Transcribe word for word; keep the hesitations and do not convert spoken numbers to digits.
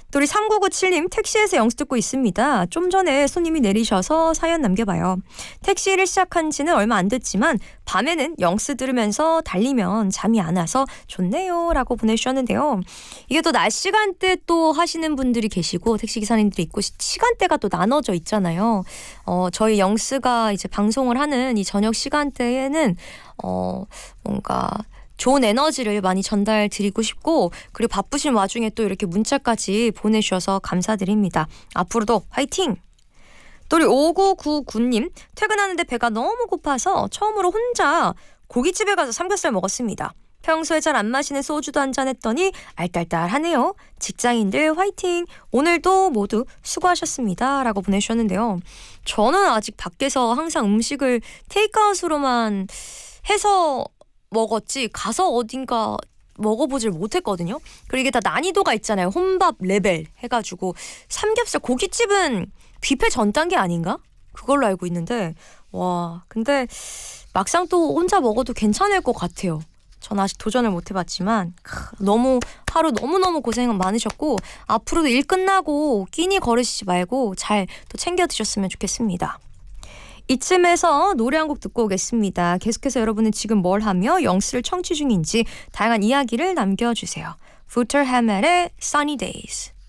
또 우리 삼구구칠님 택시에서 영수 듣고 있습니다. 좀 전에 손님이 내리셔서 사연 남겨봐요. 택시를 시작한 지는 얼마 안 됐지만 밤에는 영수 들으면서 달리면 잠이 안 와서 좋네요 라고 보내주셨는데요. 이게 또 낮 시간대 또 하시는 분들이 계시고 택시기사님들이 있고 시간대가 또 나눠져 있잖아요. 어, 저희 영수가 이제 방송을 하는 이 저녁 시간대에는 어, 뭔가 좋은 에너지를 많이 전달 드리고 싶고 그리고 바쁘신 와중에 또 이렇게 문자까지 보내주셔서 감사드립니다. 앞으로도 화이팅! 또 우리 오구구구님 퇴근하는데 배가 너무 고파서 처음으로 혼자 고깃집에 가서 삼겹살 먹었습니다. 평소에 잘 안 마시는 소주도 한잔 했더니 알딸딸하네요. 직장인들 화이팅! 오늘도 모두 수고하셨습니다. 라고 보내주셨는데요. 저는 아직 밖에서 항상 음식을 테이크아웃으로만 해서 먹었지 가서 어딘가 먹어보질 못했거든요. 그리고 이게 다 난이도가 있잖아요. 혼밥 레벨 해가지고 삼겹살 고깃집은 뷔페 전 단계 아닌가? 그걸로 알고 있는데 와 근데 막상 또 혼자 먹어도 괜찮을 것 같아요. 전 아직 도전을 못 해봤지만 너무 하루 너무너무 고생 많으셨고 앞으로도 일 끝나고 끼니 거르시지 말고 잘 또 챙겨 드셨으면 좋겠습니다. 이쯤에서 노래 한 곡 듣고 오겠습니다. 계속해서 여러분은 지금 뭘 하며 영수를 청취 중인지 다양한 이야기를 남겨주세요. Future Hamel의 Sunny Days.